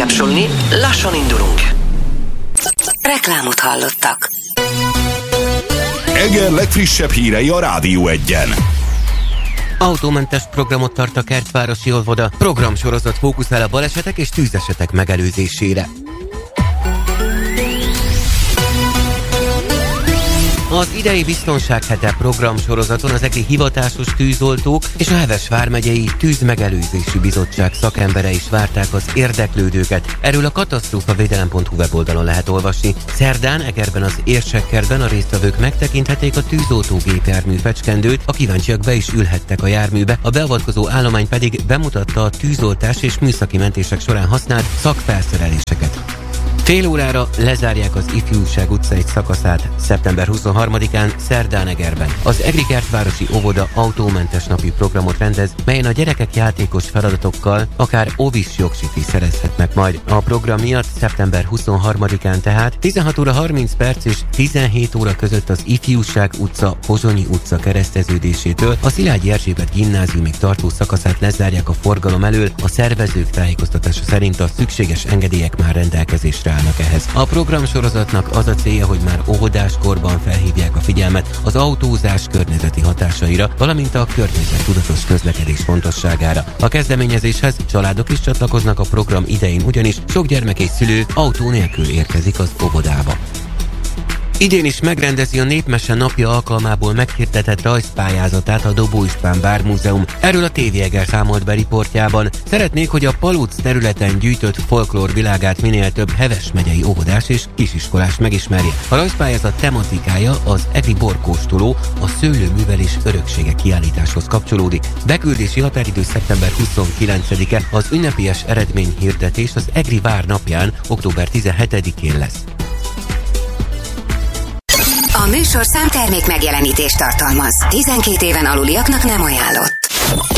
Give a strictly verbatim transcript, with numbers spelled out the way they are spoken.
Tapsolni, lassan indulunk. Reklámot hallottak. Eger legfrissebb hírei a Rádió Egyen. Autómentes programot tart a Kertvárosi óvoda. Programsorozat fókuszál a balesetek és tűzesetek megelőzésére. Az idei Biztonsághete programsorozaton az egri hivatásos tűzoltók és a Heves vármegyei Tűzmegelőzési Bizottság szakemberei is várták az érdeklődőket. Erről a katasztrófavédelem pont hu weboldalon lehet olvasni. Szerdán Egerben az Érsekkertben a résztvevők megtekinthetik a tűzoltó gépjármű fecskendőt, a kíváncsiak be is ülhettek a járműbe, a beavatkozó állomány pedig bemutatta a tűzoltás és műszaki mentések során használt szakfelszereléseket. Fél órára lezárják az Ifjúság utca egy szakaszát szeptember huszonharmadikán szerdán Egerben. Az Egri Kertvárosi óvoda autómentes napi programot rendez, melyen a gyerekek játékos feladatokkal akár óvis jogsit is szerezhetnek majd. A program miatt szeptember huszonharmadikán tehát tizenhat óra harminc perc és tizenhét óra között az Ifjúság utca Pozsonyi utca kereszteződésétől a Szilágyi Erzsébet gimnáziumig tartó szakaszát lezárják a forgalom elől. A szervezők tájékoztatása szerint a szükséges engedélyek már rendelkezésre állnak ehhez. A programsorozatnak az a célja, hogy már óvodáskorban felhívják a figyelmet az autózás környezeti hatásaira, valamint a környezettudatos közlekedés fontosságára. A kezdeményezéshez családok is csatlakoznak a program idején, ugyanis sok gyermek és szülő autó nélkül érkezik az óvodába. Idén is megrendezi a Népmese napja alkalmából meghirdetett rajzpályázatát a Dobó István Vármúzeum. Erről a té vé Eger számolt be riportjában. Szeretnék, hogy a Palóc területen gyűjtött folklór világát minél több Heves megyei óvodás és kisiskolás megismerje. A rajzpályázat tematikája az egri borkóstoló, a szőlőművelés öröksége kiállításhoz kapcsolódik. Beküldési határidő szeptember huszonkilencedike, az ünnepélyes eredményhirdetés az Egri Vár napján, október tizenhetedikén lesz. A műsorszám termék megjelenítést tartalmaz. tizenkét éven aluliaknak nem ajánlott.